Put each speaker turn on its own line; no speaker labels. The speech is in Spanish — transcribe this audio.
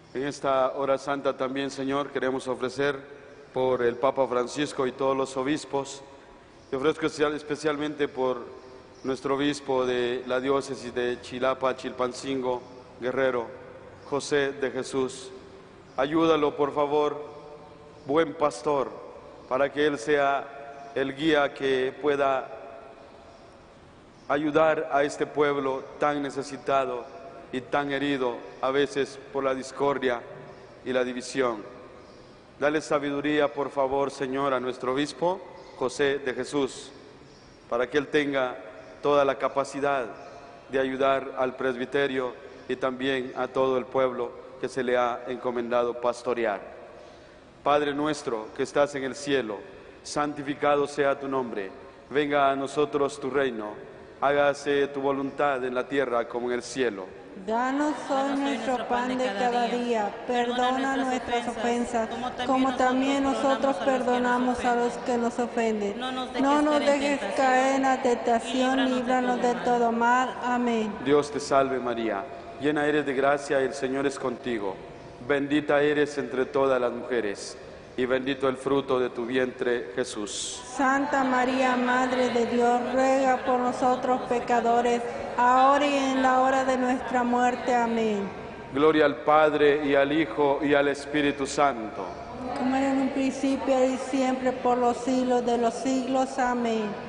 En esta hora santa también, Señor, queremos ofrecer por el Papa Francisco y todos los obispos. Te ofrezco especialmente por nuestro obispo de la diócesis de Chilapa, Chilpancingo, Guerrero, José de Jesús. Ayúdalo, por favor, buen pastor, para que él sea el guía que pueda ayudar a este pueblo tan necesitado y tan herido a veces por la discordia y la división. Dale sabiduría, por favor, Señor, a nuestro obispo José de Jesús, para que él tenga toda la capacidad de ayudar al presbiterio y también a todo el pueblo que se le ha encomendado pastorear. Padre nuestro que estás en el cielo, santificado sea tu nombre. Venga a nosotros tu reino. Hágase tu voluntad en la tierra como en el cielo.
Danos hoy nuestro pan de cada día. Perdona nuestras ofensas, como también nosotros perdonamos a los que nos ofenden. No nos dejes caer en la tentación, líbranos de todo mal. Amén.
Dios te salve María, llena eres de gracia, el Señor es contigo. Bendita eres entre todas las mujeres, y bendito el fruto de tu vientre, Jesús.
Santa María, Madre de Dios, ruega por nosotros pecadores, ahora y en la hora de nuestra muerte. Amén.
Gloria al Padre, y al Hijo, y al Espíritu Santo.
Como era en un principio y siempre, por los siglos de los siglos. Amén.